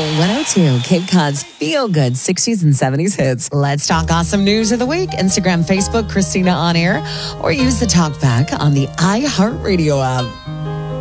102, Cape Cod's Feel Good 60s and 70s hits. Let's talk awesome news of the week. Instagram, Facebook, Christina On Air, or use the talkback on the iHeartRadio app.